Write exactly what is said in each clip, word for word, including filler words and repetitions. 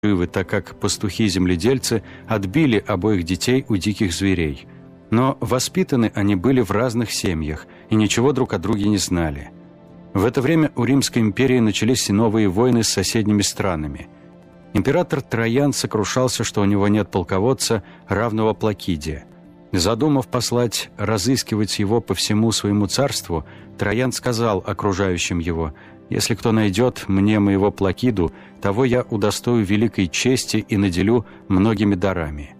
живы, так как пастухи-земледельцы отбили обоих детей у диких зверей. Но воспитаны они были в разных семьях и ничего друг о друге не знали. В это время у Римской империи начались и новые войны с соседними странами. Император Троян сокрушался, что у него нет полководца, равного Плакиде. Задумав послать разыскивать его по всему своему царству, Троян сказал окружающим его: «Если кто найдет мне моего Плакиду, того я удостою великой чести и наделю многими дарами».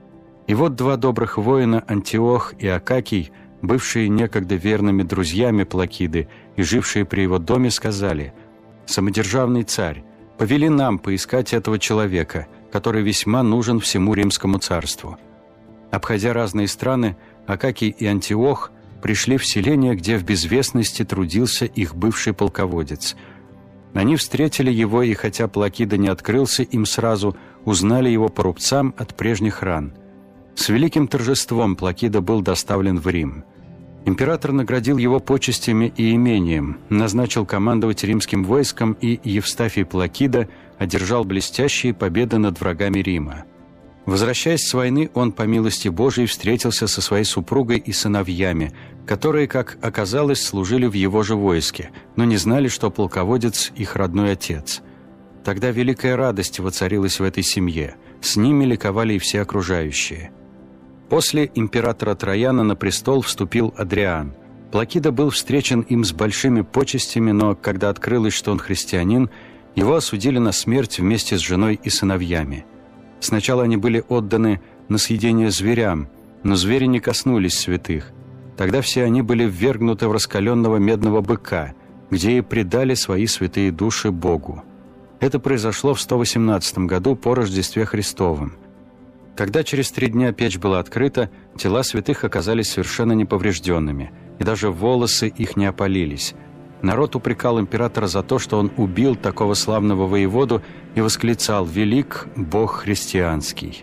И вот два добрых воина, Антиох и Акакий, бывшие некогда верными друзьями Плакиды и жившие при его доме, сказали: «Самодержавный царь, повели нам поискать этого человека, который весьма нужен всему Римскому царству». Обходя разные страны, Акакий и Антиох пришли в селение, где в безвестности трудился их бывший полководец. Они встретили его, и хотя Плакида не открылся им сразу, узнали его по рубцам от прежних ран. С великим торжеством Плакида был доставлен в Рим. Император наградил его почестями и имением, назначил командовать римским войском, и Евстафий Плакида одержал блестящие победы над врагами Рима. Возвращаясь с войны, он, по милости Божией, встретился со своей супругой и сыновьями, которые, как оказалось, служили в его же войске, но не знали, что полководец – их родной отец. Тогда великая радость воцарилась в этой семье, с ними ликовали и все окружающие. После императора Трояна на престол вступил Адриан. Плакида был встречен им с большими почестями, но когда открылось, что он христианин, его осудили на смерть вместе с женой и сыновьями. Сначала они были отданы на съедение зверям, но звери не коснулись святых. Тогда все они были ввергнуты в раскаленного медного быка, где и предали свои святые души Богу. Это произошло в сто восемнадцатом году по Рождестве Христовом. Когда через три дня печь была открыта, тела святых оказались совершенно неповрежденными, и даже волосы их не опалились. Народ упрекал императора за то, что он убил такого славного воеводу, и восклицал: «Велик Бог христианский».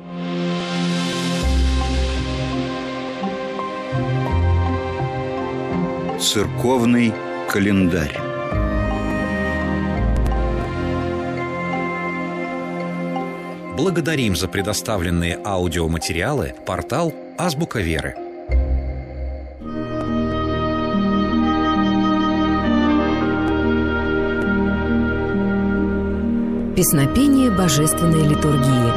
Церковный календарь. Благодарим за предоставленные аудиоматериалы портал «Азбука Веры». Песнопение божественной литургии.